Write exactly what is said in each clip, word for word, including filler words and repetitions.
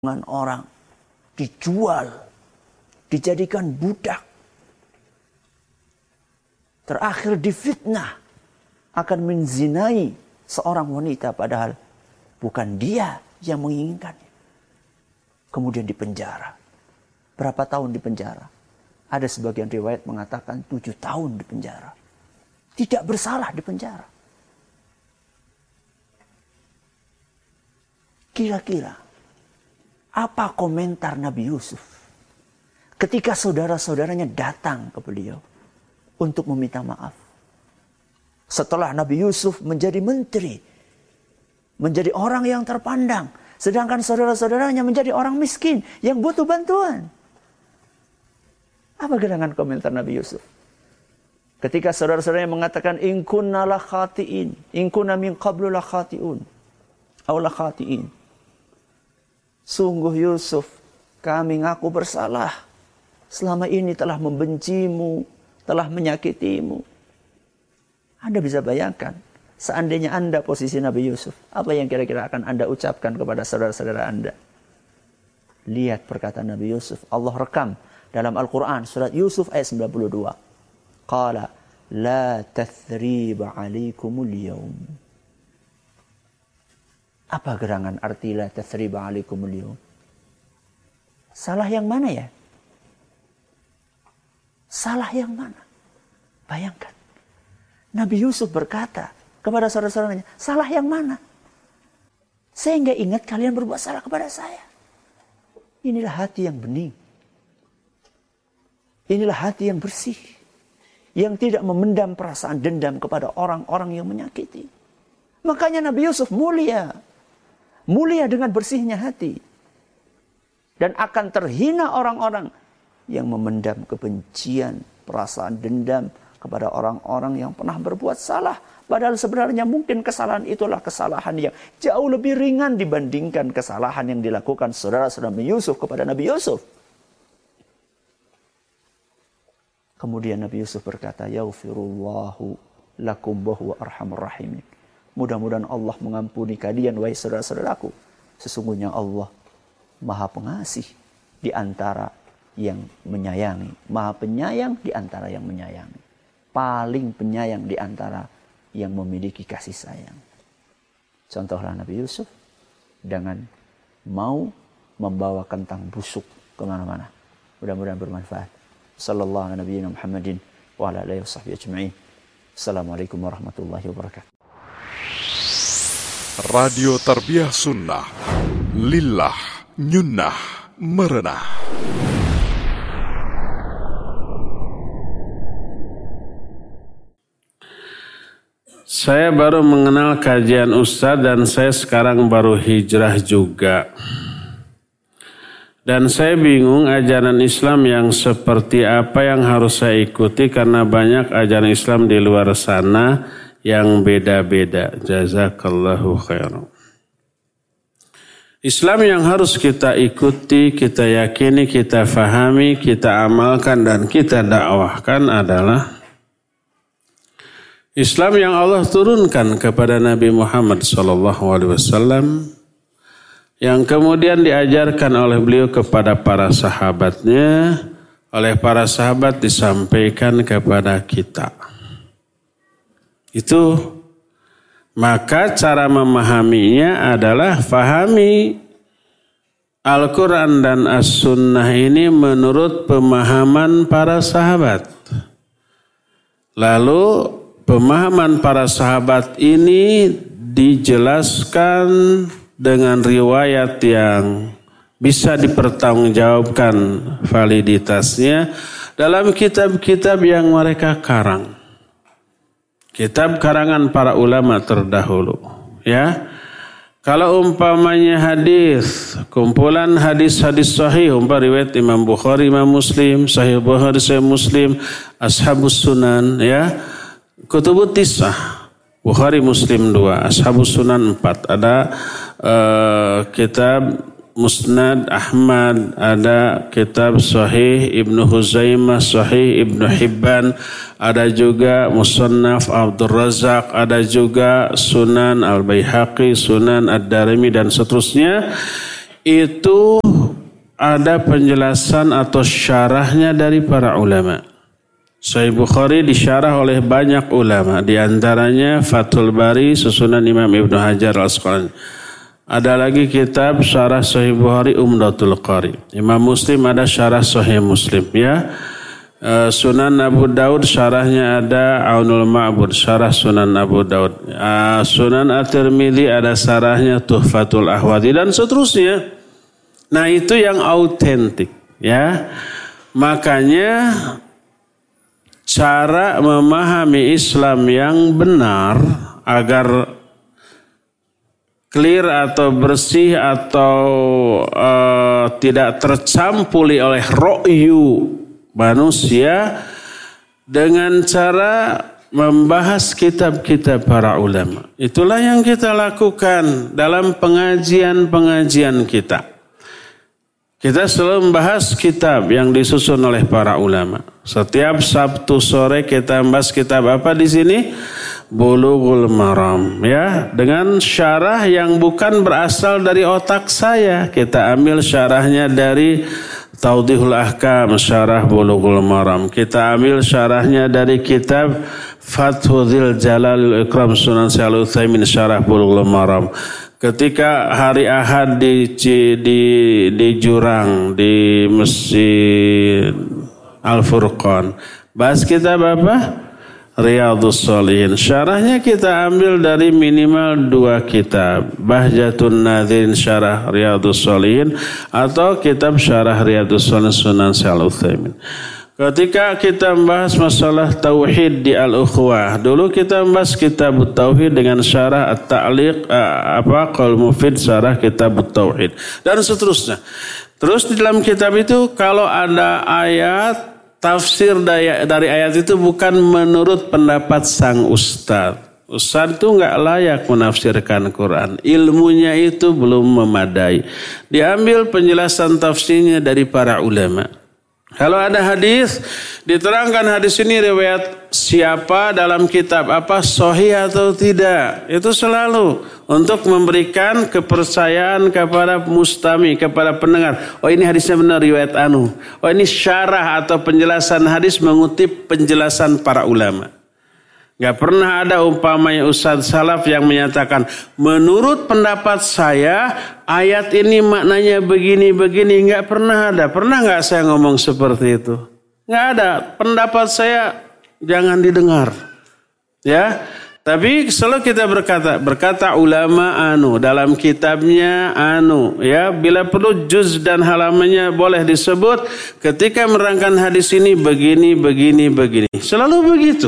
dengan orang, dijual, dijadikan budak. Terakhir difitnah akan menzinai seorang wanita padahal bukan dia yang menginginkannya. Kemudian dipenjara. Berapa tahun dipenjara? Ada sebagian riwayat mengatakan tujuh tahun dipenjara. Tidak bersalah dipenjara. Kira-kira apa komentar Nabi Yusuf ketika saudara-saudaranya datang ke beliau untuk meminta maaf? Setelah Nabi Yusuf menjadi menteri, menjadi orang yang terpandang, sedangkan saudara-saudaranya menjadi orang miskin yang butuh bantuan. Apa gerangan komentar Nabi Yusuf? Ketika saudara-saudaranya mengatakan, in kunna la khati'in, in kunna min qablu la khati'un, aw la khati'in. Sungguh Yusuf, kami ngaku bersalah. Selama ini telah membencimu, telah menyakitimu. Anda bisa bayangkan, seandainya Anda posisi Nabi Yusuf, apa yang kira-kira akan Anda ucapkan kepada saudara-saudara Anda? Lihat perkataan Nabi Yusuf. Allah rekam dalam Al-Quran, surat Yusuf ayat sembilan puluh dua. Qala, la tathriba alaikumul yawm. Apa gerangan arti la tathriba alaikumul yawm? Salah yang mana ya? Salah yang mana? Bayangkan. Nabi Yusuf berkata kepada saudara-saudaranya, salah yang mana? Saya enggak ingat kalian berbuat salah kepada saya. Inilah hati yang bening. Inilah hati yang bersih. Yang tidak memendam perasaan dendam kepada orang-orang yang menyakiti. Makanya Nabi Yusuf mulia. Mulia dengan bersihnya hati. Dan akan terhina orang-orang yang memendam kebencian, perasaan dendam kepada orang-orang yang pernah berbuat salah. Padahal sebenarnya mungkin kesalahan itulah kesalahan yang jauh lebih ringan dibandingkan kesalahan yang dilakukan saudara-saudara Nabi Yusuf kepada Nabi Yusuf. Kemudian Nabi Yusuf berkata, yaghfirullahu lakum wa huwa arhamur rahimin. Mudah-mudahan Allah mengampuni kalian, wahai saudara-saudaraku. Sesungguhnya Allah Maha Pengasih di antara yang menyayangi. Maha Penyayang di antara yang menyayangi. Paling penyayang di antara yang memiliki kasih sayang. Contohlah Nabi Yusuf dengan mau membawa kentang busuk kemana-mana. Mudah-mudahan bermanfaat. Sallallahu alaihi wa Muhammadin wa ala alihi wa sahbihi ajma'in. Assalamualaikum warahmatullahi wabarakatuh. Radio Tarbiyah Sunnah, Lillah, Nyunnah, Merenah. Saya baru mengenal kajian Ustadz dan saya sekarang baru hijrah juga. Dan saya bingung ajaran Islam yang seperti apa yang harus saya ikuti karena banyak ajaran Islam di luar sana yang beda-beda. Jazakallahu khairan. Islam yang harus kita ikuti, kita yakini, kita fahami, kita amalkan dan kita dakwahkan adalah Islam yang Allah turunkan kepada Nabi Muhammad sallallahu alaihi wasallam yang kemudian diajarkan oleh beliau kepada para sahabatnya, oleh para sahabat disampaikan kepada kita. Itu maka cara memahaminya adalah fahami Al-Quran dan As-Sunnah ini menurut pemahaman para sahabat. Lalu pemahaman para sahabat ini dijelaskan dengan riwayat yang bisa dipertanggungjawabkan validitasnya dalam kitab-kitab yang mereka karang. Kitab karangan para ulama terdahulu, ya. Kalau umpamanya hadis, kumpulan hadis-hadis sahih, umpama riwayat Imam Bukhari, Imam Muslim, Sahih Bukhari, Sahih Muslim, Ashabus Sunan, ya. Kutubut Tisah, Bukhari Muslim dua, Ashabus Sunan empat. Ada uh, kitab Musnad Ahmad, ada kitab Sahih Ibnu Huzaimah, Sahih Ibnu Hibban, ada juga Musannaf Abdul Razak, ada juga Sunan Al-Baihaqi, Sunan Ad-Darimi dan seterusnya itu ada penjelasan atau syarahnya dari para ulama. Sahih Bukhari disyarah oleh banyak ulama, di antaranya Fathul Bari susunan Imam Ibnu Hajar Al-Asqalani. Ada lagi kitab syarah Sahih Bukhari Umdatul Qari. Imam Muslim ada syarah Sahih Muslim, ya. Sunan Abu Daud syarahnya ada Aunul Ma'bud, syarah Sunan Abu Daud. Sunan At-Tirmidzi ada syarahnya Tuhfatul Ahwadi dan seterusnya. Nah, itu yang autentik, ya. Makanya cara memahami Islam yang benar agar clear atau bersih atau uh, tidak tercampuri oleh ro'yu manusia dengan cara membahas kitab-kitab para ulama. Itulah yang kita lakukan dalam pengajian-pengajian kita. Kita selalu membahas kitab yang disusun oleh para ulama. Setiap Sabtu sore kita membahas kitab apa di sini? Bulughul Maram, ya, dengan syarah yang bukan berasal dari otak saya. Kita ambil syarahnya dari Tawdihul Ahkam, syarah Bulughul Maram. Kita ambil syarahnya dari kitab Fathul Jalalul Ikram Sunan Syekh Utsaimin, syarah Bulughul Maram. Ketika hari Ahad di, di, di Jurang, di Masjid Al-Furqan, bahas kitab apa? Riyadhus Shalihin. Syarahnya kita ambil dari minimal dua kitab. Bahjatun Nadhirin syarah Riyadhus Shalihin atau kitab syarah Riyadhus Shalihin Sunan Syekh Utsaimin. Ketika kita membahas masalah tauhid di Al-Ukhwah, dulu kita membahas kitab tauhid dengan syarah At-Ta'liq apa Qaul Mufid syarah kitab tauhid dan seterusnya. Terus di dalam kitab itu kalau ada ayat, tafsir dari ayat itu bukan menurut pendapat sang ustaz. Ustaz itu enggak layak menafsirkan Quran. Ilmunya itu belum memadai. Diambil penjelasan tafsirnya dari para ulama. Kalau ada hadis, diterangkan hadis ini riwayat siapa dalam kitab apa, sahih atau tidak. Itu selalu untuk memberikan kepercayaan kepada mustami, kepada pendengar. Oh, ini hadisnya benar riwayat anu. Oh, ini syarah atau penjelasan hadis mengutip penjelasan para ulama. Gak pernah ada umpamanya Ustadz Salaf yang menyatakan, menurut pendapat saya ayat ini maknanya begini-begini. Gak pernah ada. Pernah gak saya ngomong seperti itu? Gak ada. Pendapat saya jangan didengar. Ya. Tapi selalu kita berkata, berkata ulama anu dalam kitabnya anu, ya, bila perlu juz dan halamannya boleh disebut ketika merangkan hadis ini begini, begini, begini. Selalu begitu.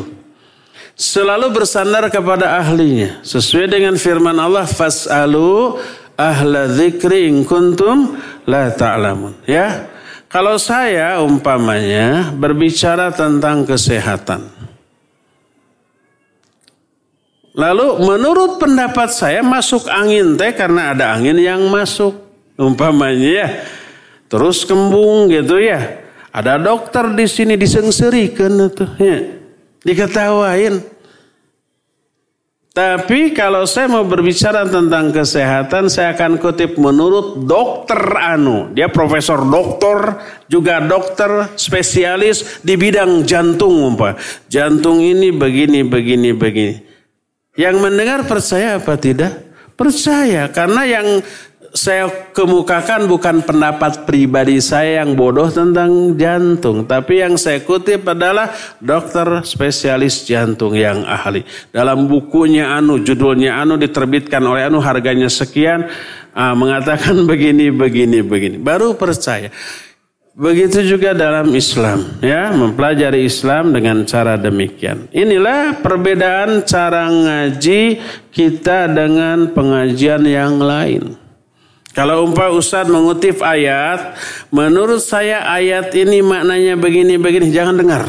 Selalu bersandar kepada ahlinya. Sesuai dengan firman Allah, fas'alu ahla dzikri in kuntum la ta'lamun. Ya. Kalau saya umpamanya berbicara tentang kesehatan. Lalu menurut pendapat saya masuk angin teh karena ada angin yang masuk. Umpamanya ya. Terus kembung gitu ya. Ada dokter di sini disengserikan tuh ya. Diketawain. Tapi kalau saya mau berbicara tentang kesehatan, saya akan kutip menurut dokter anu. Dia profesor doktor, juga dokter spesialis di bidang jantung. Umpah. Jantung ini begini, begini, begini. Yang mendengar percaya apa tidak? Percaya. Karena yang saya kemukakan bukan pendapat pribadi saya yang bodoh tentang jantung. Tapi yang saya kutip adalah dokter spesialis jantung yang ahli. Dalam bukunya anu, judulnya anu, diterbitkan oleh anu, harganya sekian. Ah, mengatakan begini, begini, begini. Baru percaya. Begitu juga dalam Islam. Ya, mempelajari Islam dengan cara demikian. Inilah perbedaan cara ngaji kita dengan pengajian yang lain. Kalau umpah Ustaz mengutip ayat, menurut saya ayat ini maknanya begini-begini, jangan dengar.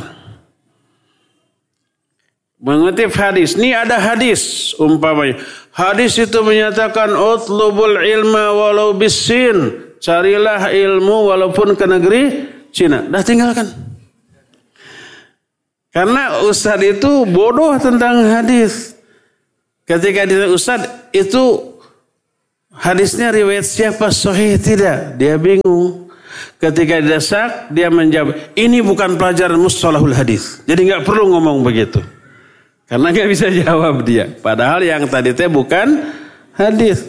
Mengutip hadis, ini ada hadis umpamanya. Hadis itu menyatakan utlubul ilma walau bisin, carilah ilmu walaupun ke negeri Cina. Dah tinggalkan. Karena Ustaz itu bodoh tentang hadis. Ketika dia Ustaz itu Hadisnya riwayat siapa? Sahih tidak? Dia bingung. Ketika didesak, dia menjawab, ini bukan pelajaran mustalahul hadis. Jadi nggak perlu ngomong begitu. Karena nggak bisa jawab dia. Padahal yang tadi teh bukan hadis.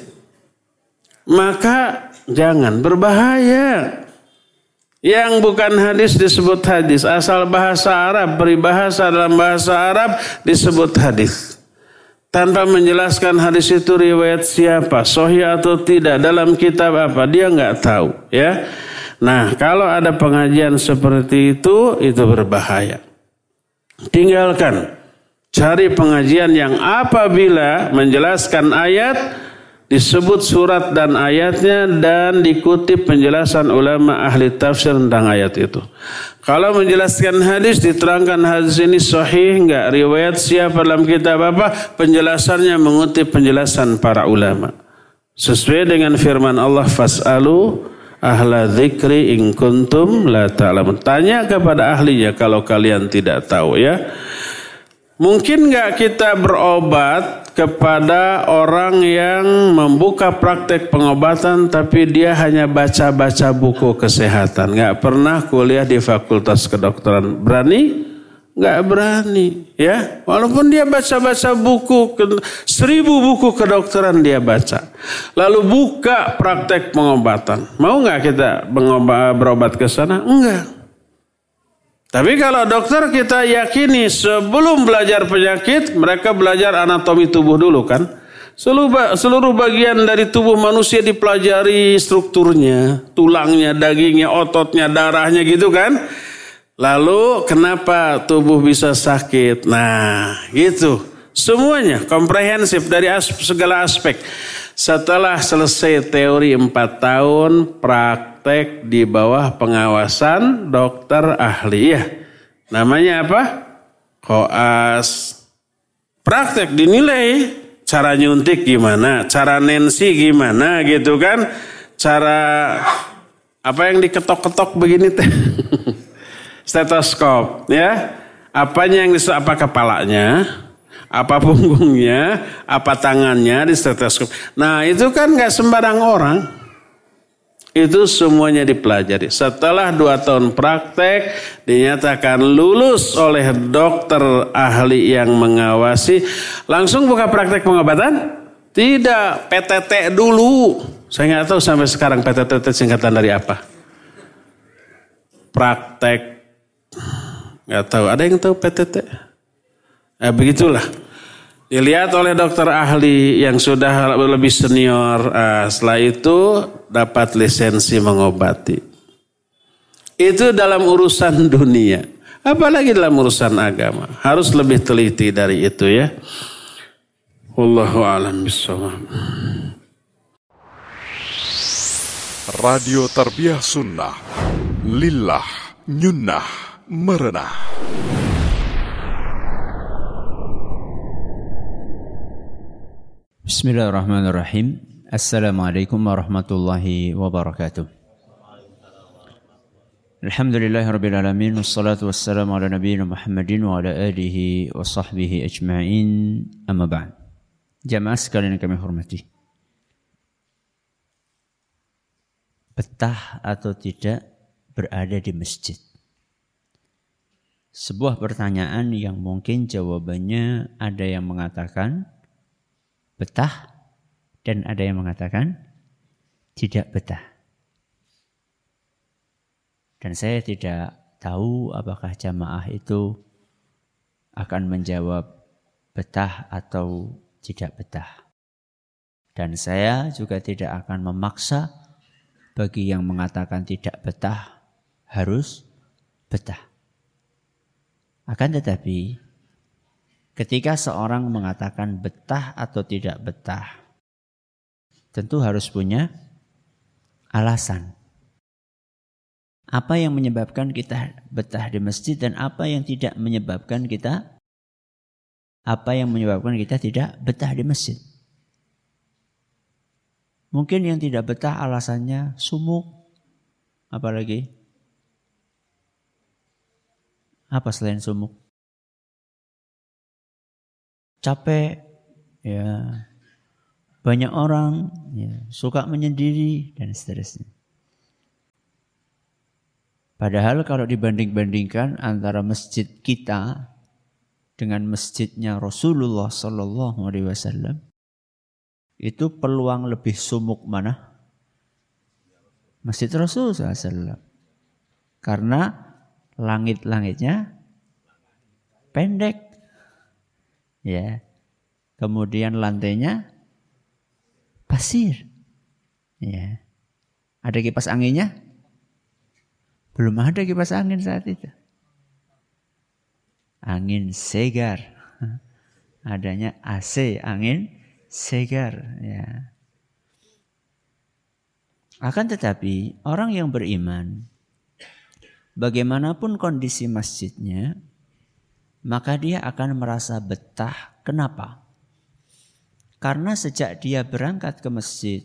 Maka jangan, berbahaya. Yang bukan hadis disebut hadis. Asal bahasa Arab, peribahasa dalam bahasa Arab disebut hadis. Tanpa menjelaskan hadis itu riwayat siapa, sahih atau tidak, dalam kitab apa, dia nggak tahu, ya. Nah, kalau ada pengajian seperti itu, itu berbahaya. Tinggalkan, cari pengajian yang apabila menjelaskan ayat, disebut surat dan ayatnya dan dikutip penjelasan ulama ahli tafsir tentang ayat itu. Kalau menjelaskan hadis, diterangkan hadis ini sahih enggak, riwayat siapa dalam kitab apa, penjelasannya mengutip penjelasan para ulama. Sesuai dengan firman Allah, fas'alu ahla dzikri in kuntum la ta'lamun. Tanya kepada ahlinya kalau kalian tidak tahu, ya. Mungkin enggak kita berobat kepada orang yang membuka praktek pengobatan tapi dia hanya baca-baca buku kesehatan, nggak pernah kuliah di fakultas kedokteran. Berani? Nggak berani, ya. Walaupun dia baca-baca buku, seribu buku kedokteran dia baca. Lalu buka praktek pengobatan. Mau nggak kita berobat ke sana? Enggak. Tapi kalau dokter kita yakini sebelum belajar penyakit, mereka belajar anatomi tubuh dulu kan. Seluruh, seluruh bagian dari tubuh manusia dipelajari strukturnya, tulangnya, dagingnya, ototnya, darahnya gitu kan. Lalu kenapa tubuh bisa sakit? Nah gitu. Semuanya komprehensif dari as- segala aspek. Setelah selesai teori empat tahun, praktek di bawah pengawasan dokter ahli, ya. Namanya apa? Koas. Praktek dinilai. Cara nyuntik gimana? Cara nensi gimana gitu kan? Cara apa yang diketok-ketok begini teh? Stetoskop, ya. Apanya yang disebut, apa kepalanya? Apa punggungnya, apa tangannya di stetoskop. Nah itu kan gak sembarang orang. Itu semuanya dipelajari. Setelah dua tahun praktek, dinyatakan lulus oleh dokter ahli yang mengawasi. Langsung buka praktek pengobatan? Tidak, P T T dulu. Saya gak tahu sampai sekarang P T T itu singkatan dari apa. Praktek, gak tahu. Ada yang tahu P T T? Nah, begitulah. Dilihat oleh dokter ahli yang sudah lebih senior. Nah, setelah itu dapat lisensi mengobati. Itu dalam urusan dunia. Apalagi dalam urusan agama. Harus lebih teliti dari itu, ya. Wallahu a'lam bishawab. Radio Tarbiyah Sunnah. Lillah nyunnah merenah. Bismillahirrahmanirrahim. Assalamualaikum warahmatullahi wabarakatuh. Alhamdulillahirabbil alamin, wassalatu wassalamu ala nabiyina Muhammadin wa ala alihi wa sahbihi ajma'in. Amma ba'd. Jamaah sekalian yang kami hormati. Betah atau tidak berada di masjid? Sebuah pertanyaan yang mungkin jawabannya ada yang mengatakan betah, dan ada yang mengatakan tidak betah. Dan saya tidak tahu apakah jamaah itu akan menjawab betah atau tidak betah. Dan saya juga tidak akan memaksa bagi yang mengatakan tidak betah harus betah. Akan tetapi ketika seorang mengatakan betah atau tidak betah, tentu harus punya alasan. Apa yang menyebabkan kita betah di masjid dan apa yang tidak menyebabkan kita apa yang menyebabkan kita tidak betah di masjid. Mungkin yang tidak betah alasannya sumuk, apalagi apa selain sumuk? Capek, ya, banyak orang ya, suka menyendiri dan seterusnya. Padahal kalau dibanding-bandingkan antara masjid kita dengan masjidnya Rasulullah Sallallahu Alaihi Wasallam, itu peluang lebih sumuk mana? Masjid Rasul Sallallahu Alaihi Wasallam. Karena langit-langitnya pendek, ya. Kemudian lantainya pasir, ya. Ada kipas anginnya? Belum ada kipas angin saat itu. Angin segar. Adanya A C, angin segar. Ya. Akan tetapi orang yang beriman, bagaimanapun kondisi masjidnya, maka dia akan merasa betah. Kenapa? Karena sejak dia berangkat ke masjid,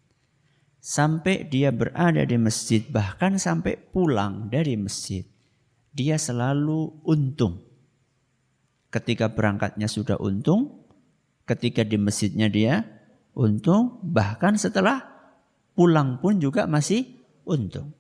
sampai dia berada di masjid, bahkan sampai pulang dari masjid, dia selalu untung. Ketika berangkatnya sudah untung, ketika di masjidnya dia untung, bahkan setelah pulang pun juga masih untung.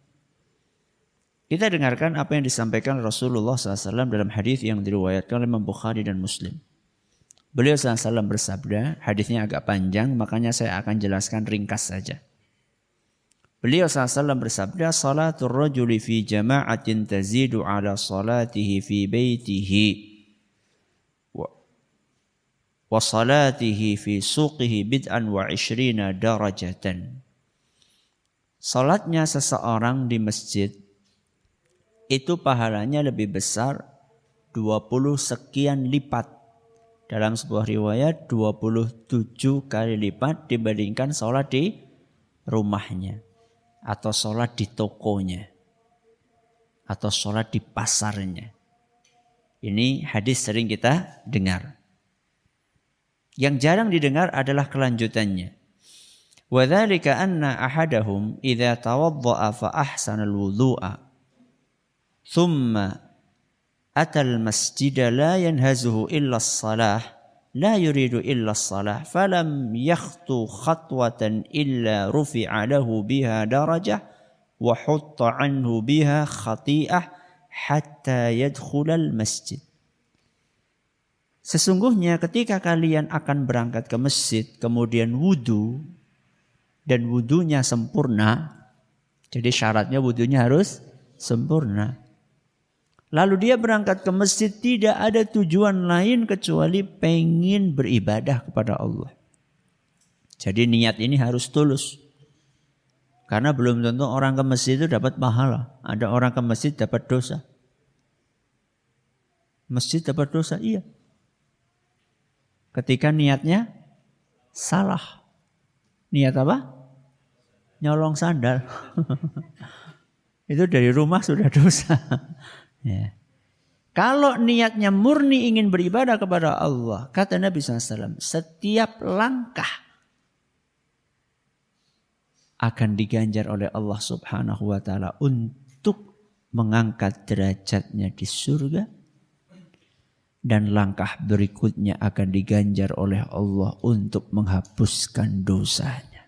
Kita dengarkan apa yang disampaikan Rasulullah shallallahu alaihi wasallam dalam hadis yang diriwayatkan oleh Imam Bukhari dan Muslim. Beliau shallallahu alaihi wasallam bersabda, hadisnya agak panjang, makanya saya akan jelaskan ringkas saja. Beliau shallallahu alaihi wasallam bersabda, salatul rajuli fi jama'atin tazidu ala salatihi fi baitihi wa, wa salatihi fi suqihi bid'an wa ishrina darajatan. Salatnya seseorang di masjid itu pahalanya lebih besar dua puluh sekian lipat. Dalam sebuah riwayat dua puluh tujuh kali lipat dibandingkan salat di rumahnya. Atau sholat di tokonya, atau sholat di pasarnya. Ini hadis sering kita dengar. Yang jarang didengar adalah kelanjutannya. وَذَلِكَ أَنَّ أَحَدَهُمْ إِذَا تَوَضَّأَ فَأَحْسَنَ الْوُضُوءَ ثُمَّ أَتَى الْمَسْجِدَ لَا يَنْهَزُهُ إِلَّا الصَّلَاةِ لا يريد إلا الصلاة فلم يخطو خطوة إلا رفع له بها درجة وحط عنه بها خطيئة حتى يدخل المسجد. Sesungguhnya ketika kalian akan berangkat ke masjid, kemudian wudu, dan wudunya sempurna, jadi syaratnya wudunya harus sempurna. Lalu dia berangkat ke masjid, tidak ada tujuan lain kecuali pengen beribadah kepada Allah. Jadi niat ini harus tulus. Karena belum tentu orang ke masjid itu dapat pahala. Ada orang ke masjid dapat dosa. Masjid dapat dosa, iya. Ketika niatnya salah. Niat apa? Nyolong sandal. Itu dari rumah sudah dosa. Ya. Kalau niatnya murni ingin beribadah kepada Allah, kata Nabi shallallahu alaihi wasallam, setiap langkah akan diganjar oleh Allah subhanahu wa ta'ala untuk mengangkat derajatnya di surga, dan langkah berikutnya akan diganjar oleh Allah untuk menghapuskan dosanya.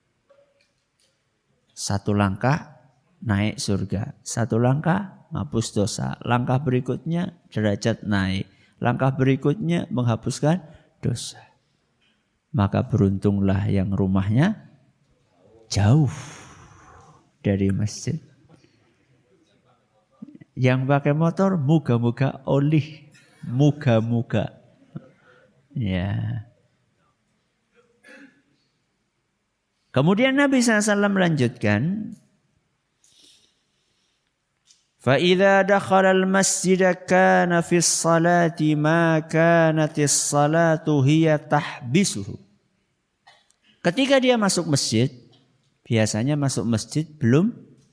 Satu langkah naik surga, satu langkah menghapus dosa. Langkah berikutnya derajat naik. Langkah berikutnya menghapuskan dosa. Maka beruntunglah yang rumahnya jauh dari masjid. Yang pakai motor muga-muga olih. Muga-muga. Ya. Kemudian Nabi shallallahu alaihi wasallam melanjutkan, فَإِذَا دَخَلَ الْمَسْجِدَ كَانَ فِي الصَّلَاةِ مَا كَانَتِ الصَّلَاةُ هِيَ تَحْبِسُهُ. Ketika dia masuk masjid, biasanya masuk masjid belum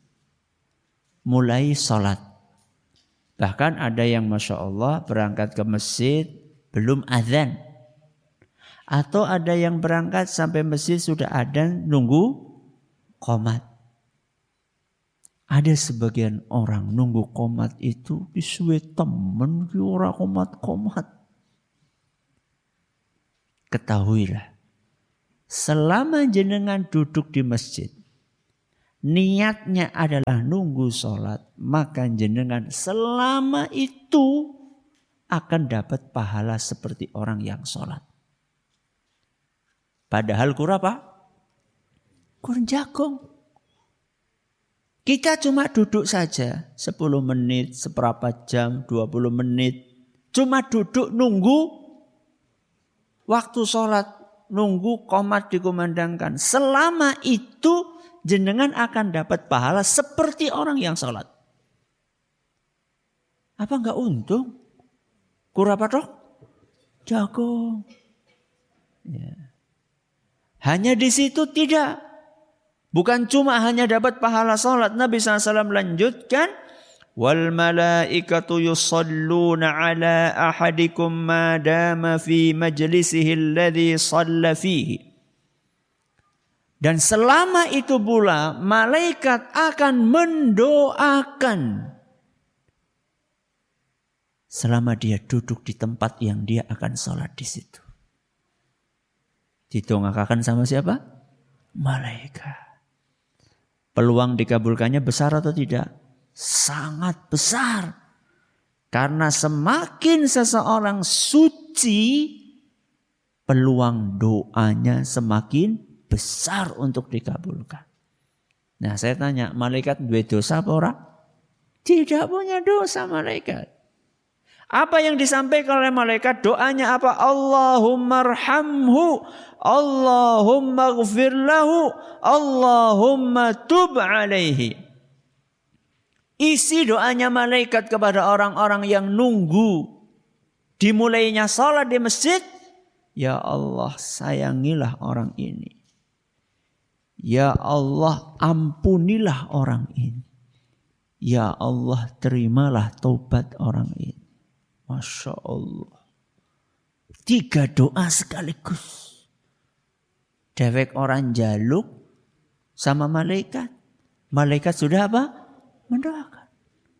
mulai sholat. Bahkan ada yang Masya Allah berangkat ke masjid belum azan. Atau ada yang berangkat sampai masjid sudah adzan nunggu qomat. Ada sebagian orang nunggu qomat itu disuwe temen ki ora qomat-qomat. Ketahuilah selama jenengan duduk di masjid, niatnya adalah nunggu sholat, maka jenengan selama itu akan dapat pahala seperti orang yang sholat. Padahal kur apa? Kur jagung. Kita cuma duduk saja sepuluh menit, seperempat jam, dua puluh menit. Cuma duduk nunggu waktu sholat, nunggu qomat dikumandangkan. Selama itu jenengan akan dapat pahala seperti orang yang sholat. Apa enggak untung? Kur apa dok? Jagung. Ya. Hanya di situ tidak. Bukan cuma hanya dapat pahala sholat. Nabi shallallahu alaihi wasallam lanjutkan. Wal malaikatu yusalluna ala ahadikum ma dama fi majlisihi alladhi shalla fihi. Dan selama itu pula malaikat akan mendoakan. Selama dia duduk di tempat yang dia akan sholat di situ. Didongakakan sama siapa? Malaikat. Peluang dikabulkannya besar atau tidak? Sangat besar. Karena semakin seseorang suci, peluang doanya semakin besar untuk dikabulkan. Nah saya tanya, malaikat duwe dosa apa ora? Tidak punya dosa malaikat. Apa yang disampaikan oleh malaikat? Doanya apa? Allahumma arhamhu, Allahumma ghfir lahu, Allahumma tub alaihi. Isi doanya malaikat kepada orang-orang yang nunggu dimulainya salat di masjid. Ya Allah, sayangilah orang ini. Ya Allah, ampunilah orang ini. Ya Allah, terimalah taubat orang ini. Masya Allah. Tiga doa sekaligus. Dewek orang jaluk sama malaikat. Malaikat sudah apa? Mendoakan.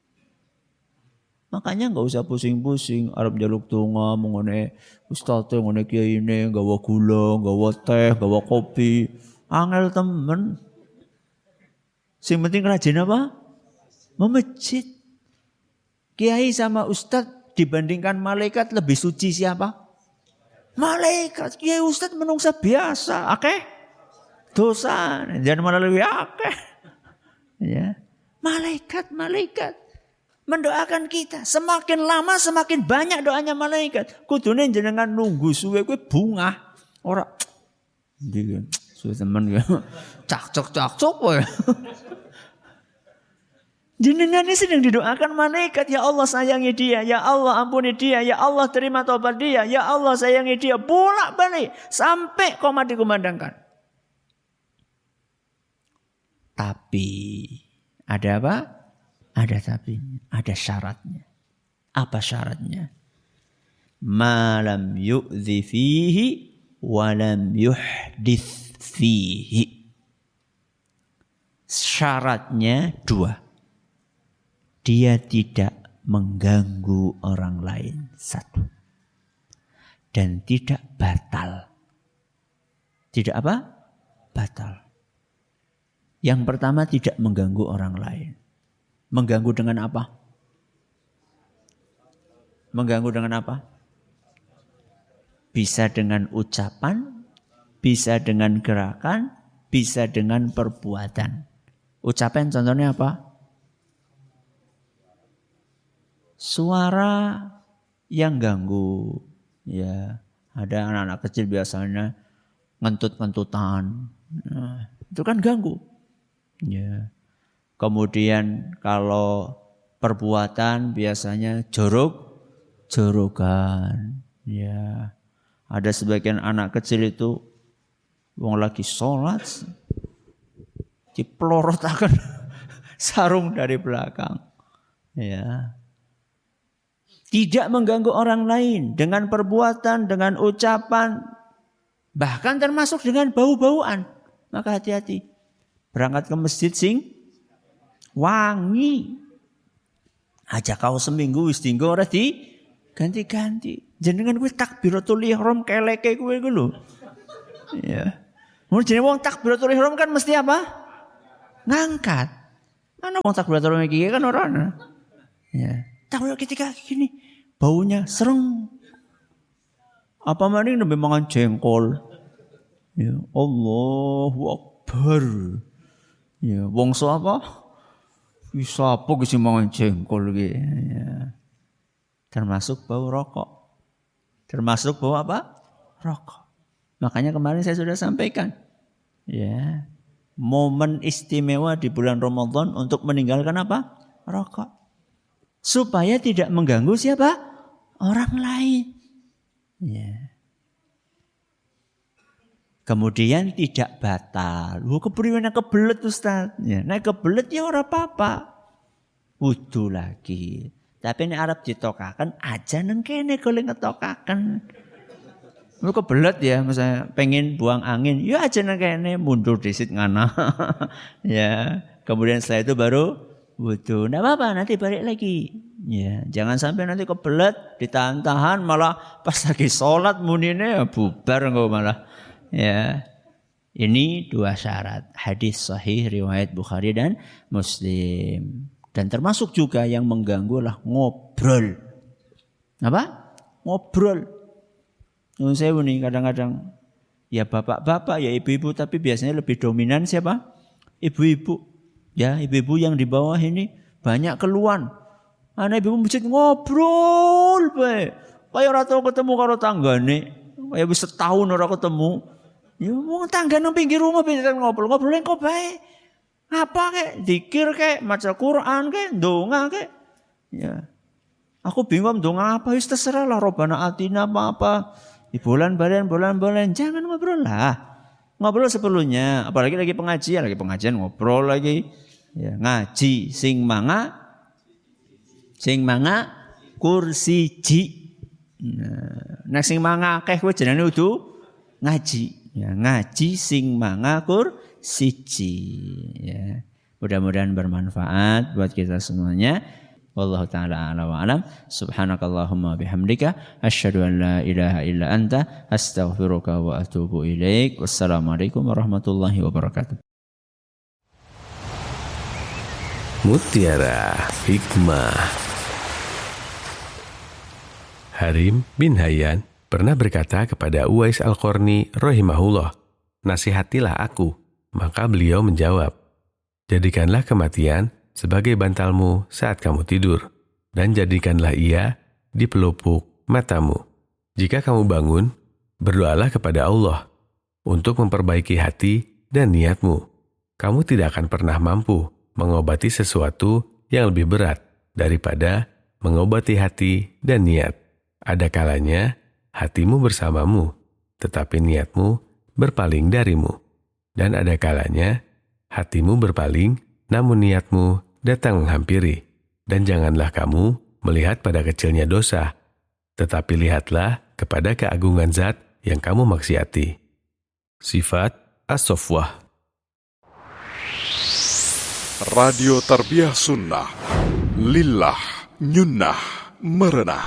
Makanya nggak usah pusing-pusing. Arab jaluk tunga, mengenai ustadz, mengenai kiai ini, gawa gula, gawa teh, gawa kopi. Angel temen. Sing penting rajin apa? Memejit. Kiai sama ustadz dibandingkan malaikat lebih suci siapa? Malaikat. Kiai ustadz menungsa biasa. Oke? Okay? Dosa. Jangan malah lebih oke. Okay. Ya. Malaikat, malaikat. Mendoakan kita. Semakin lama semakin banyak doanya malaikat. Kudune jenengan nunggu suwe kuwi bunga. Ora. Ndi suwe temen ya. Cak-cok-cak-cok wae. Jenengan ini sedang didoakan malaikat. Ya Allah sayangi dia. Ya Allah ampuni dia. Ya Allah terima taubat dia. Ya Allah sayangi dia. Bolak balik. Sampai qomat dikumandangkan. Tapi. Ada apa? Ada tapi. Ada syaratnya. Apa syaratnya? Ma lam yu'zi fihi. Wa lam yuhdith fihi. Syaratnya dua. Dia tidak mengganggu orang lain. Satu. Dan tidak batal. Tidak apa? Batal. Yang pertama tidak mengganggu orang lain. Mengganggu dengan apa? Mengganggu dengan apa? Bisa dengan ucapan, bisa dengan gerakan, bisa dengan perbuatan. Ucapan contohnya apa? Suara yang ganggu, ya ada anak-anak kecil biasanya ngentut-ngentutan, nah, itu kan ganggu, ya. Kemudian kalau perbuatan biasanya jorok-jorokan, ya. Ada sebagian anak kecil itu, wong lagi sholat, diplorotakan sarung dari belakang, ya. Tidak mengganggu orang lain dengan perbuatan, dengan ucapan, bahkan termasuk dengan bau-bauan. Maka hati-hati. Berangkat ke masjid sing wangi. Aja kau seminggu wis tinggo ora di ganti-ganti. Jenengan kuwi takbiratul ihram keleke kuwi ku lho. Ya. Jadi wong takbiratul ihram kan mesti apa? Ngangkat. Mana wong takbiratul ihram iki kan orang. Ya. Takbir ketika gini baunya sereng. Apa maning nembe mangan jengkol. Ya, Allahu Akbar. Ya, wong so apa? Bisa apa sing mangan jengkol iki. Ya. Termasuk bau rokok. Termasuk bau apa? Rokok. Makanya kemarin saya sudah sampaikan. Ya. Momen istimewa di bulan Ramadan untuk meninggalkan apa? Rokok. Supaya tidak mengganggu siapa? Orang lain. Ya. Kemudian tidak batal. Wah, kepriwen kebelet Ustaz. Ya, nek kebelet ya ora apa-apa. Wudu lagi. Tapi nek arep ditokaken aja nang kene golek ngetokaken. Lu kebelet ya, misalnya pengen buang angin, ya aja nang kene mundur disit ngana. Ya, kemudian setelah itu baru wudu. Enggak apa-apa, nanti balik lagi. Ya, jangan sampai nanti kebelet ditahan-tahan malah pas lagi sholat munine bubar engko malah. Ya. Ini dua syarat. Hadis sahih riwayat Bukhari dan Muslim. Dan termasuk juga yang mengganggu lah ngobrol. Apa? Ngobrol. Nun sewu nih kadang-kadang ya bapak-bapak ya ibu-ibu tapi biasanya lebih dominan siapa? Ibu-ibu. Ya, ibu-ibu yang di bawah ini banyak keluhan. Anak ibu masjid ngobrol bae. Kaya ora tau ketemu karo tanggane. Kaya wis setahun ora ketemu. Ya wong tangga nang pinggir rumah bisa ngobrol. Ngobrol engko bae. Apa kek? Zikir kek, maca Quran kek, ndonga kek. Ya. Aku bingung ndonga apa wis terserah lah Robbana atina apa-apa. Di bulan balen bulan balen jangan ngobrol lah. Ngobrol seperlunya, apalagi lagi pengajian, lagi pengajian ngobrol lagi. Ya, ngaji sing manga sing manga kursi ji. Nah, nek sing manga akeh kowe jenenge kudu ngaji. Ya, ngaji sing manga kursi ji. Ya. Mudah-mudahan bermanfaat buat kita semuanya. Wallahu ta'ala a'la wa alam. Subhanakallahumma bihamdika asyhadu an la ilaha illa anta astaghfiruka wa atubu ilaik. Wassalamualaikum warahmatullahi wabarakatuh. Mutiara Hikmah. Harim bin Hayyan pernah berkata kepada Uwais Al-Qarni rahimahullah, "Nasihatilah aku." Maka beliau menjawab, "Jadikanlah kematian sebagai bantalmu saat kamu tidur, dan jadikanlah ia di pelupuk matamu. Jika kamu bangun, berdoalah kepada Allah untuk memperbaiki hati dan niatmu. Kamu tidak akan pernah mampu mengobati sesuatu yang lebih berat daripada mengobati hati dan niat. Ada kalanya hatimu bersamamu, tetapi niatmu berpaling darimu. Dan ada kalanya hatimu berpaling, namun niatmu datang menghampiri. Dan janganlah kamu melihat pada kecilnya dosa, tetapi lihatlah kepada keagungan zat yang kamu maksiati." Sifat As-Sofwah. Radio Tarbiyah Sunnah Lillah Nyunnah Merenah.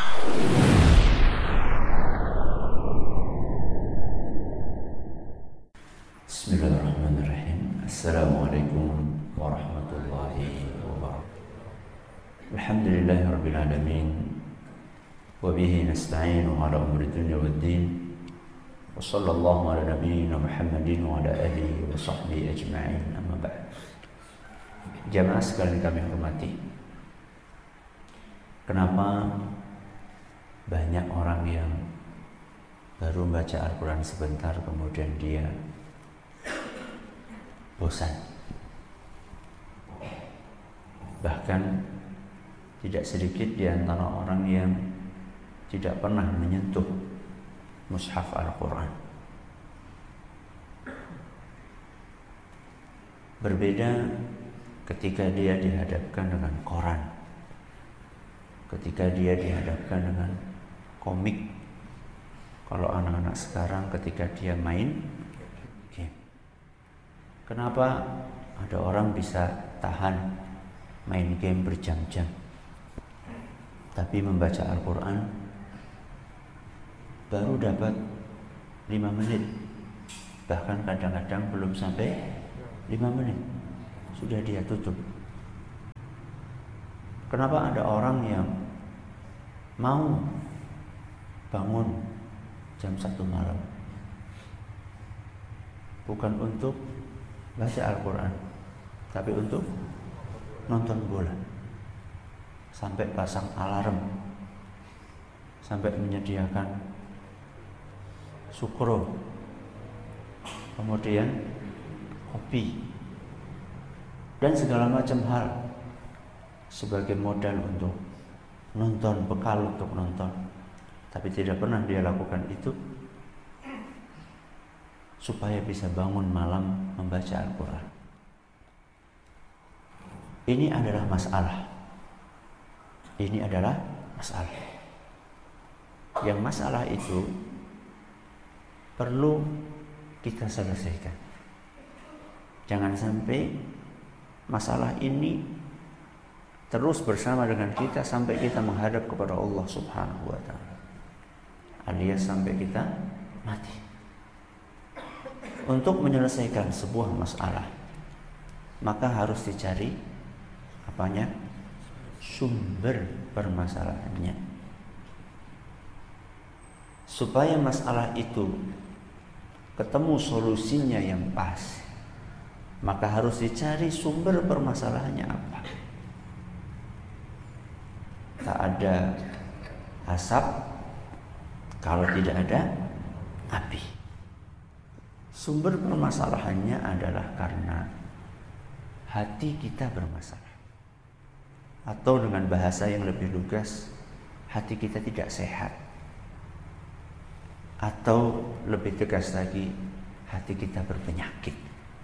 Bismillahirrahmanirrahim. Assalamualaikum warahmatullahi wabarakatuh. Alhamdulillahi rabbil alamin. Wa bihi nasta'inu ala umuri dunya waddin. Wa sallallahu ala nabiyyina Muhammadin wa ala alihi wa sahbihi ajma'in. Amma ba'd. Jamaah sekalian kami hormati. Kenapa banyak orang yang baru baca Al-Quran sebentar kemudian dia bosan? Bahkan tidak sedikit di antara orang yang tidak pernah menyentuh mushaf Al-Quran. Berbeda ketika dia dihadapkan dengan koran, ketika dia dihadapkan dengan komik. Kalau anak-anak sekarang ketika dia main game. Kenapa ada orang bisa tahan main game berjam-jam, tapi membaca Al-Quran baru dapat lima menit, Bahkan kadang-kadang belum sampai lima menit sudah dia tutup. Kenapa ada orang yang mau bangun jam satu malam bukan untuk baca Al-Quran, tapi untuk nonton bola, sampai pasang alarm, sampai menyediakan sukro, kemudian kopi, dan segala macam hal sebagai modal untuk nonton, bekal untuk nonton. Tapi tidak pernah dia lakukan itu supaya bisa bangun malam membaca Al-Quran. Ini adalah masalah. Ini adalah masalah. Yang masalah itu perlu kita selesaikan. Jangan sampai masalah ini terus bersama dengan kita sampai kita menghadap kepada Allah Subhanahu wa taala, alias sampai kita mati. Untuk menyelesaikan sebuah masalah, maka harus dicari apanya? Sumber permasalahannya. Supaya masalah itu ketemu solusinya yang pas, maka harus dicari sumber permasalahannya apa. Tak ada asap kalau tidak ada api. Sumber permasalahannya adalah karena hati kita bermasalah. Atau dengan bahasa yang lebih lugas, hati kita tidak sehat. Atau lebih tegas lagi, hati kita berpenyakit.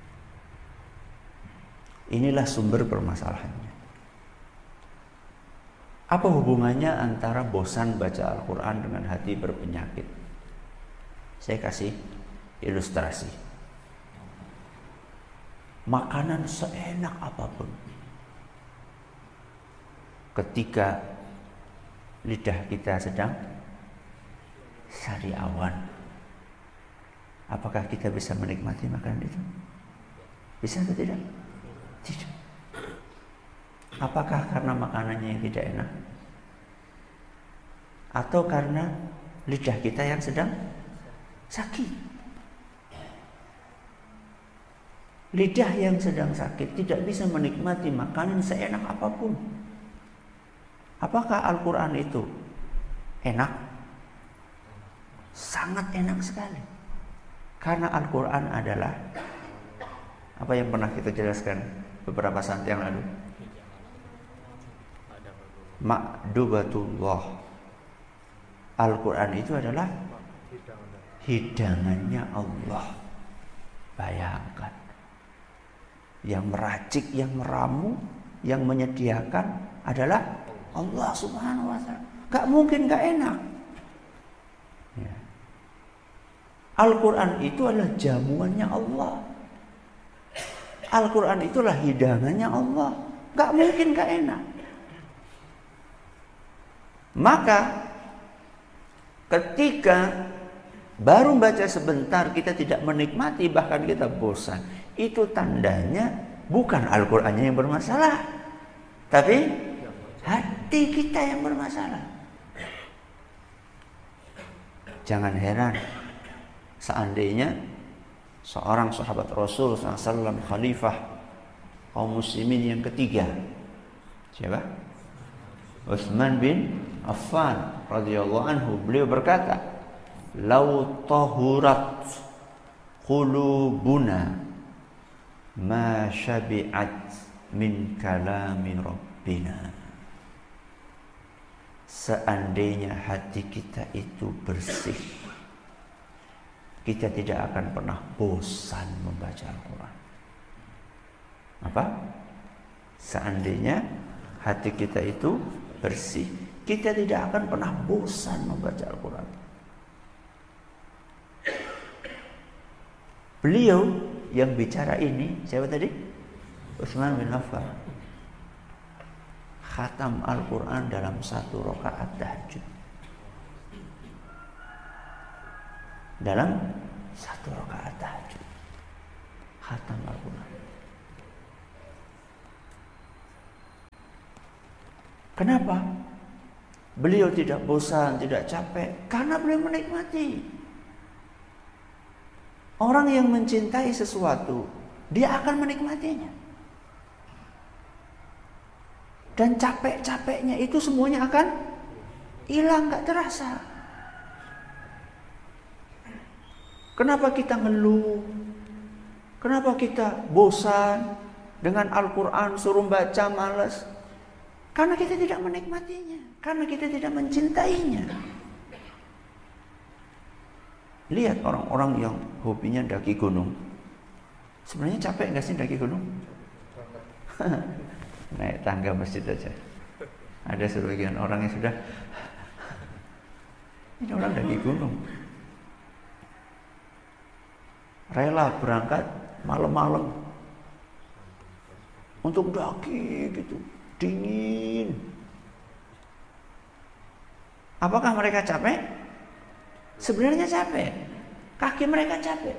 Inilah sumber permasalahannya. Apa hubungannya antara bosan baca Al-Quran dengan hati berpenyakit? Saya kasih ilustrasi. Makanan seenak apapun, ketika lidah kita sedang sariawan, apakah kita bisa menikmati makanan itu? Bisa atau tidak? Tidak. Apakah karena makanannya yang tidak enak? Atau karena lidah kita yang sedang sakit? Lidah yang sedang sakit tidak bisa menikmati makanan seenak apapun. Apakah Al-Quran itu enak? Sangat enak sekali. Karena Al-Quran adalah apa yang pernah kita jelaskan beberapa saat yang lalu. Ma'dubatullah. Al-Quran itu adalah hidangannya Allah. Bayangkan, yang meracik, yang meramu, yang menyediakan adalah Allah Subhanahu wa taala. Gak mungkin gak enak. Ya. Al-Quran itu adalah jamuannya Allah. Al-Quran itulah hidangannya Allah. Gak mungkin gak enak. Maka ketika baru baca sebentar kita tidak menikmati, bahkan kita bosan, itu tandanya bukan Al-Qur'annya yang bermasalah, tapi hati kita yang bermasalah. Jangan heran seandainya seorang sahabat Rasul shallallahu alaihi wasallam, khalifah kaum muslimin yang ketiga, siapa? Utsman bin Affan radhiyallahu anhu, beliau berkata, "Lau tahurat qulubuna ma syabi'at min kalami rabbina." Seandainya hati kita itu bersih, kita tidak akan pernah bosan membaca Al-Quran. Apa? Seandainya hati kita itu bersih, kita tidak akan pernah bosan membaca Al-Quran. Beliau yang bicara ini siapa tadi? Utsman bin Affan. Khatam Al-Quran dalam satu rakaat tahajud. Dalam satu rakaat tahajud. Kenapa? Beliau tidak bosan, tidak capek, karena beliau menikmati. Orang yang mencintai sesuatu, dia akan menikmatinya. Dan capek-capeknya itu semuanya akan hilang, gak terasa. Kenapa kita ngeluh? Kenapa kita bosan dengan Al-Quran, suruh baca malas? Karena kita tidak menikmatinya, karena kita tidak mencintainya. Lihat orang-orang yang hobinya daki gunung. Sebenarnya capek nggak sih daki gunung? Naik tangga masjid aja. Ada sebagian orang yang sudah, ini orang daki gunung. Rela berangkat malam-malam untuk daki gitu. Dingin. Apakah mereka capek? Sebenarnya capek. Kaki mereka capek.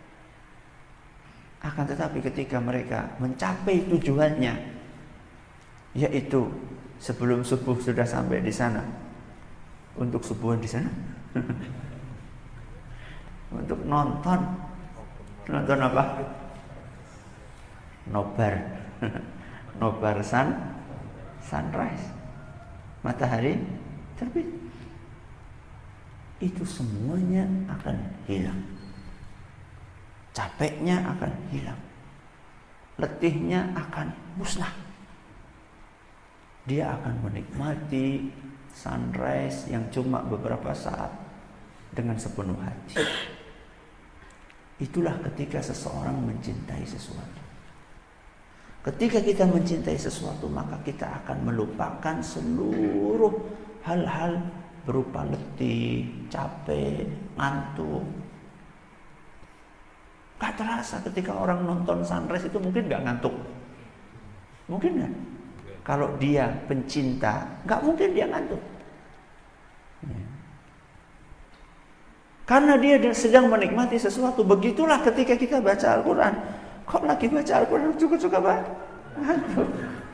Akan tetapi ketika mereka mencapai tujuannya, yaitu sebelum subuh sudah sampai di sana. Untuk subuhan di sana? Untuk nonton. Nonton apa? Nobar. Nobar sun sunrise, matahari terbit. Itu semuanya akan hilang. Capeknya akan hilang. Letihnya akan musnah. Dia akan menikmati sunrise yang cuma beberapa saat dengan sepenuh hati. Itulah ketika seseorang mencintai sesuatu. Ketika kita mencintai sesuatu, maka kita akan melupakan seluruh hal-hal berupa letih, capek, ngantuk. Gak terasa ketika orang nonton sunrise itu mungkin gak ngantuk. Mungkin gak? Kalau dia pencinta, gak mungkin dia ngantuk. Karena dia sedang menikmati sesuatu. Begitulah ketika kita baca Al-Quran. Kok lagi baca Al-Quran suka-suka banget? Ngantuk.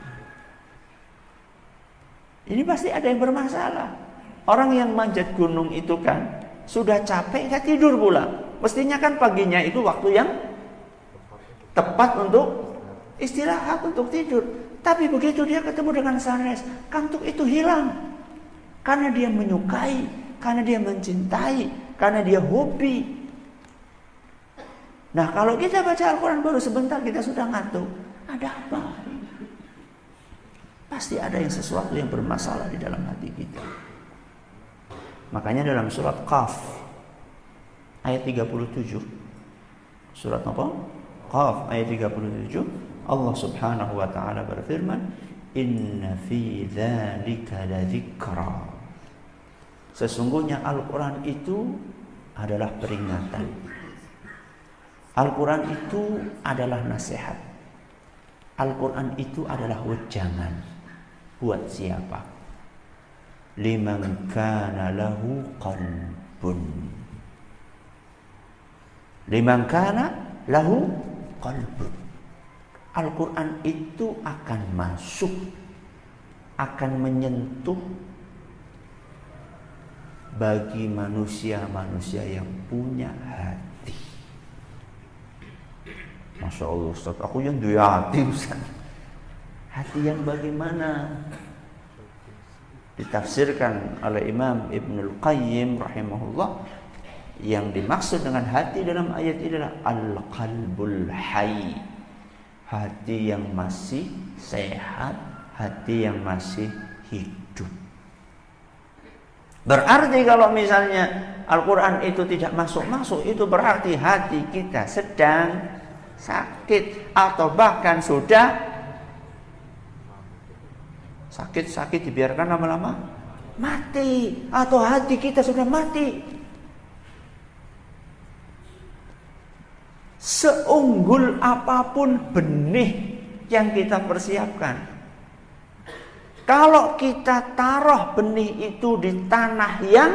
Ini pasti ada yang bermasalah. Orang yang manjat gunung itu kan sudah capek gak tidur pula. Mestinya kan paginya itu waktu yang tepat untuk istirahat, untuk tidur. Tapi begitu dia ketemu dengan sunrise, kantuk itu hilang. Karena dia menyukai, karena dia mencintai, karena dia hobi. Nah, kalau kita baca Al-Quran baru sebentar kita sudah ngantuk, ada apa? Pasti ada yang sesuatu yang bermasalah di dalam hati kita. Makanya dalam surat Qaf ayat tiga puluh tujuh, surat apa? Qaf ayat tiga puluh tujuh, Allah Subhanahu wa taala berfirman, "Inna fi dzalika ladzikra." Sesungguhnya Al-Quran itu adalah peringatan. Al-Quran itu adalah nasihat. Al-Quran itu adalah wejangan. Buat siapa? Liman kana lahu qalbun. Liman kana lahu qalbun. Al-Quran itu akan masuk, akan menyentuh bagi manusia-manusia yang punya hati. Masya Allah Ustaz, aku yang dua hati Ustaz. Hati yang bagaimana? Ditafsirkan oleh Imam Ibnul Qayyim rahimahullah, yang dimaksud dengan hati dalam ayat ini adalah al-qalbul hayy, hati yang masih sehat, hati yang masih hidup. Berarti kalau misalnya Al-Quran itu tidak masuk-masuk, itu berarti hati kita sedang sakit atau bahkan sudah sakit-sakit dibiarkan lama-lama mati, atau hati kita sudah mati. Seunggul apapun benih yang kita persiapkan, kalau kita taruh benih itu di tanah yang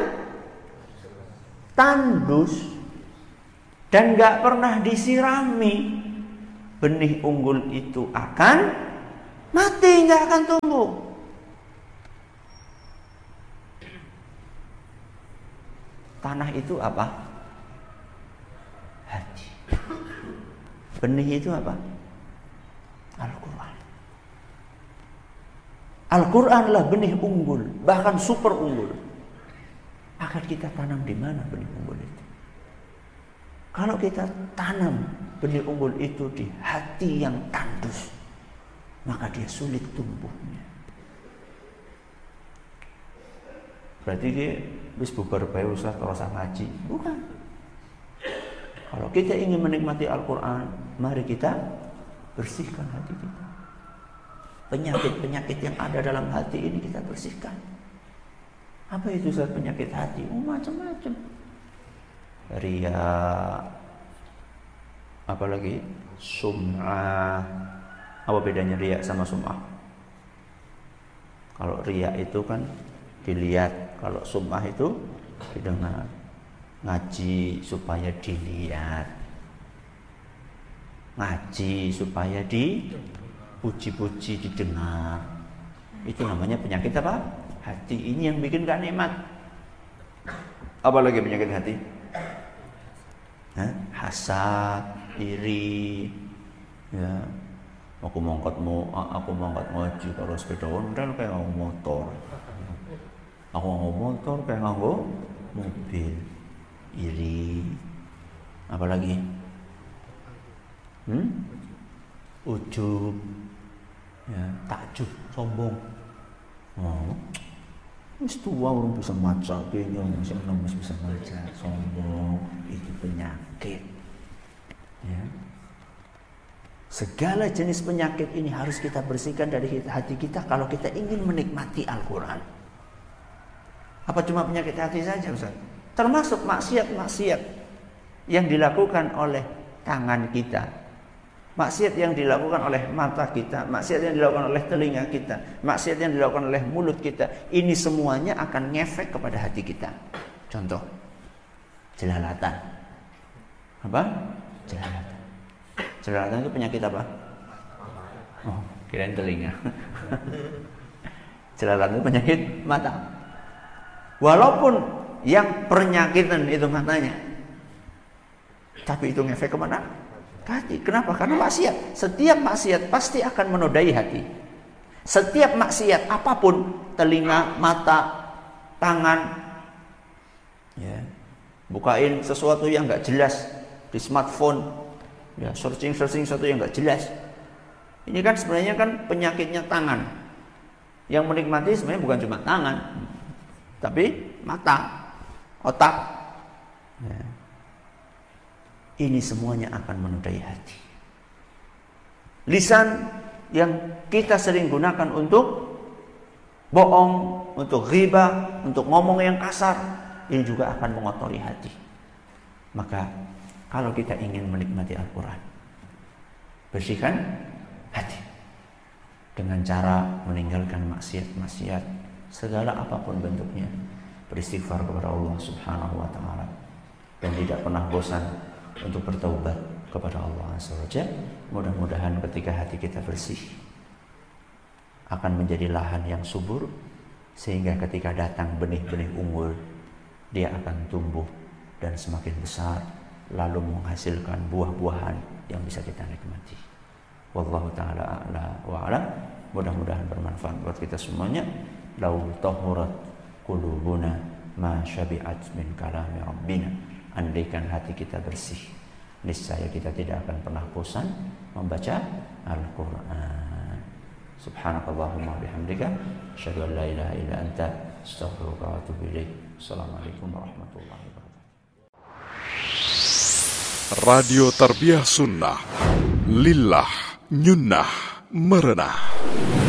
tandus dan gak pernah disirami, benih unggul itu akan mati, gak akan tumbuh. Tanah itu apa? Hati. Benih itu apa? Al-Quran. Al-Quranlah benih unggul, bahkan super unggul. Akan kita tanam di mana benih unggul itu? Kalau kita tanam benih unggul itu di hati yang tandus, maka dia sulit tumbuhnya. Berarti dia wis bubar bae usah terus ngaji. Bukan. Kalau kita ingin menikmati Al-Quran, mari kita bersihkan hati kita. Penyakit-penyakit yang ada dalam hati ini kita bersihkan. Apa itu Ustaz penyakit hati? Oh, macam-macam. Riya, apalagi sum'ah. Apa bedanya riya sama sum'ah? Kalau riya itu kan dilihat, kalau sum'ah itu didengar. Ngaji supaya dilihat, ngaji supaya dipuji-puji, didengar. Itu namanya penyakit apa? Hati. Ini yang bikin gak nikmat. Apalagi penyakit hati? Hah? Hasad, iri, ya. Aku mongkotmu, aku mongkot ngaji kalau sepeda ondel kayak nganggo motor. Aku nganggo motor kayak nganggo mobil. Iri. Apalagi? Hmm? Ujub, ya, takjub, sombong. Oh, wis tua orang bisa maca, kayaknya masih enam masih bisa maca, sombong. Itu penyakit. Ya. Segala jenis penyakit ini harus kita bersihkan dari hati kita kalau kita ingin menikmati Al-Quran. Apa cuma penyakit hati saja, Ustaz? Termasuk maksiat-maksiat yang dilakukan oleh tangan kita, maksiat yang dilakukan oleh mata kita, maksiat yang dilakukan oleh telinga kita, maksiat yang dilakukan oleh mulut kita. Ini semuanya akan ngefek kepada hati kita. Contoh, jelalatan. Apa? Jelalatan. Jelalatan itu penyakit apa? Oh, kirain telinga. Jelalatan itu penyakit mata. Walaupun yang penyakitan itu matanya, tapi itu ngefek kemana? Hati. Kenapa? Karena maksiat. Setiap maksiat pasti akan menodai hati. Setiap maksiat apapun, telinga, mata, tangan, ya, bukain sesuatu yang nggak jelas di smartphone, ya, searching searching sesuatu yang nggak jelas. Ini kan sebenarnya kan penyakitnya tangan. Yang menikmati sebenarnya bukan cuma tangan, tapi mata, otak. Ya. Ini semuanya akan menodai hati. Lisan yang kita sering gunakan untuk bohong, untuk ghibah, untuk ngomong yang kasar, ini juga akan mengotori hati. Maka kalau kita ingin menikmati Al-Quran, bersihkan hati dengan cara meninggalkan maksiat-maksiat segala apapun bentuknya, beristighfar kepada Allah Subhanahu wa taala, dan tidak pernah bosan untuk bertaubat kepada Allah Azza wa Jalla. Mudah-mudahan ketika hati kita bersih akan menjadi lahan yang subur, sehingga ketika datang benih-benih unggul, dia akan tumbuh dan semakin besar, lalu menghasilkan buah-buahan yang bisa kita nikmati. Wallahu ta'ala a'la wa a'lam. Mudah-mudahan bermanfaat buat kita semuanya. Lau tahurat qulubuna ma syabi'at min kalami rabbina. Andaikan hati kita bersih, niscaya kita tidak akan pernah bosan membaca Al-Quran. Subhanakallahumma bihamdika, asyhadu an la ilaha illa anta, astaghfiruka wa atubu ilaik. Assalamualaikum warahmatullahi wabarakatuh. Radio Tarbiyah Sunnah, Lillah, Nyunnah, Merenah.